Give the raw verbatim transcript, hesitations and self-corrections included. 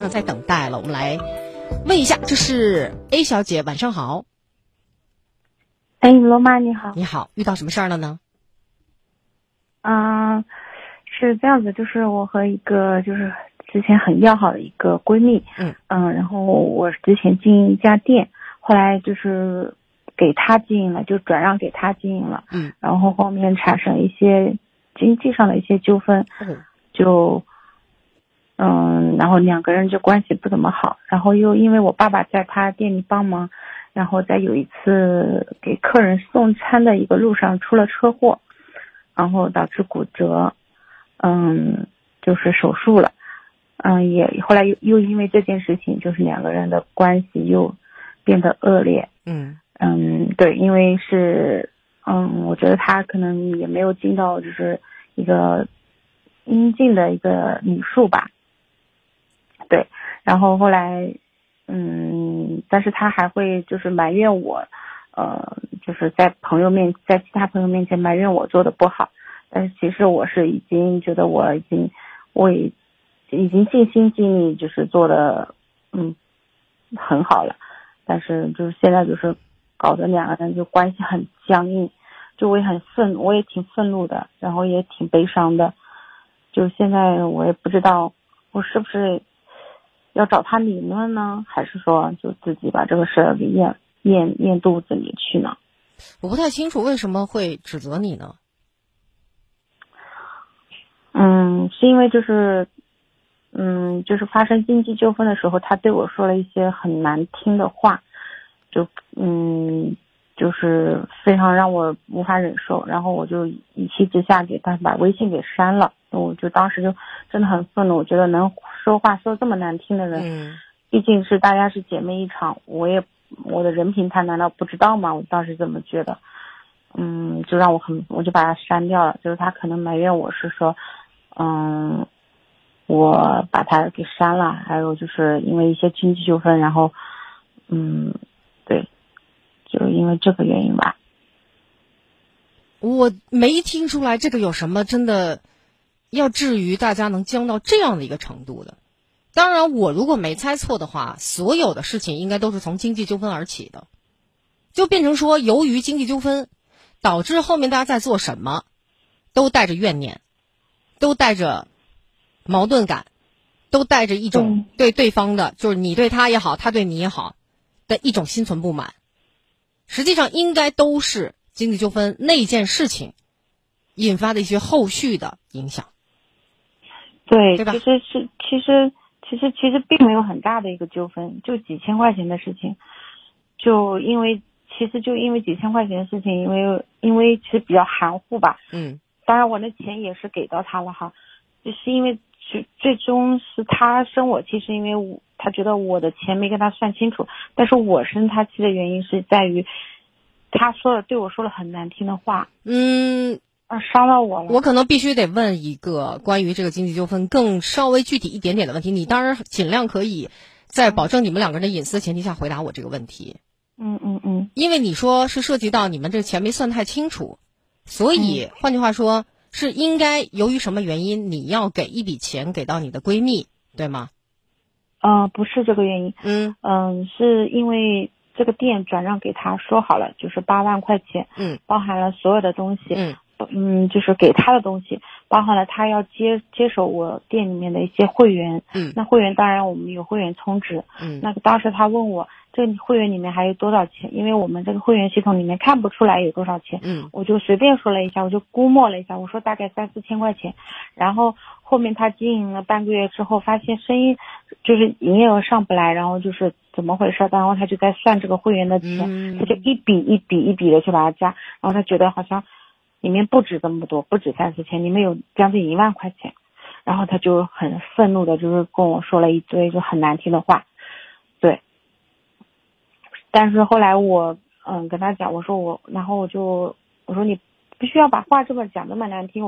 那在等待了，我们来问一下，这是 A 小姐，晚上好。 哎，罗妈你好。 你好，遇到什么事儿了呢？ 嗯、是这样子，就是我和一个就是之前很要好的一个闺蜜， 嗯嗯，然后我之前经营一家店，后来就是给她经营了，就转让给她经营了， 嗯， 然后后面产生一些经济上的一些纠纷， 哦， 就嗯，然后两个人就关系不怎么好，然后又因为我爸爸在他店里帮忙，然后在有一次给客人送餐的一个路上出了车祸，然后导致骨折，嗯，就是手术了，嗯，也后来又又因为这件事情，就是两个人的关系又变得恶劣， 嗯嗯，对，因为是，嗯，我觉得他可能也没有尽到就是一个应尽的一个礼数吧，对，然后后来，嗯，但是他还会就是埋怨我，呃，就是在朋友面，在其他朋友面前埋怨我做的不好，但是其实我是已经觉得我已经，我已已经尽心尽力，就是做的，嗯，很好了，但是就是现在就是搞得两个人就关系很僵硬，就我也很愤，我也挺愤怒的，然后也挺悲伤的，就现在我也不知道我是不是要找他理论呢，还是说就自己把这个事儿给咽咽咽肚子里去呢？ 我不太清楚为什么会指责你呢？ 嗯，是因为就是嗯，就是发生经济纠纷的时候，他对我说了一些很难听的话，就嗯，就是非常让我无法忍受，然后我就一气之下给他把微信给删了。我就当时就真的很愤怒，我觉得能说话说这么难听的人， 嗯毕竟是大家是姐妹一场，我也我的人品他难道不知道吗？我当时这么觉得，嗯，就让我很，我就把他删掉了。就是他可能埋怨我是说，嗯，我把他给删了，还有就是因为一些经济纠纷，然后，嗯，对，就因为这个原因吧。 我没听出来这个有什么真的要至于大家能僵到这样的一个程度的。当然，我如果没猜错的话，所有的事情应该都是从经济纠纷而起的，就变成说，由于经济纠纷导致后面大家在做什么都带着怨念，都带着矛盾感，都带着一种对对方的，就是你对他也好，他对你也好的一种心存不满。实际上应该都是经济纠纷那件事情引发的一些后续的影响。 对， 对吧其实是其实其实其实并没有很大的一个纠纷，就几千块钱的事情，就因为其实就因为几千块钱的事情，因为因为其实比较含糊吧， 嗯当然我的钱也是给到他了哈，就是因为最最终是他生我气，是因为我他觉得我的钱没跟他算清楚，但是我生他气的原因是在于他说了对我说了很难听的话， 嗯， 啊，伤到我了。 我可能必须得问一个关于这个经济纠纷更稍微具体一点点的问题，你当然尽量可以在保证你们两个人的隐私的前提下回答我这个问题。 嗯嗯嗯， 因为你说是涉及到你们这钱没算太清楚，所以换句话说是应该由于什么原因你要给一笔钱给到你的闺蜜，对吗？ 呃，不是这个原因， 嗯嗯，是因为这个店转让给他说好了，就是八万块钱， 嗯包含了所有的东西， 嗯嗯，就是给他的东西，包含了他要接接手我店里面的一些会员， 嗯那会员当然我们有会员充值， 嗯那个当时他问我这个会员里面还有多少钱，因为我们这个会员系统里面看不出来有多少钱， 嗯我就随便说了一下，我就估摸了一下，我说大概三四千块钱，然后后面他经营了半个月之后，发现生意就是营业额上不来，然后就是怎么回事，然后他就在算这个会员的钱， 嗯他就一笔一笔一笔的去把它加，然后他觉得好像里面不止这么多，不止三四千，里面有将近一万块钱，然后他就很愤怒的，就是跟我说了一堆就很难听的话，对。但是后来我嗯跟他讲，我说我，然后我就我说你必须要把话这么讲这么难听。